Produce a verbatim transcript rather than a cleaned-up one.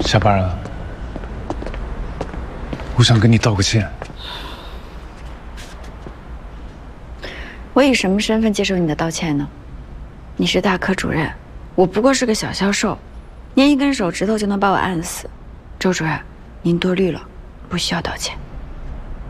下班啊，我想跟你道个歉。 我以什么身份接受你的道歉呢？你是大科主任，我不过是个小销售，您一根手指头就能把我按死。周主任，您多虑了，不需要道歉。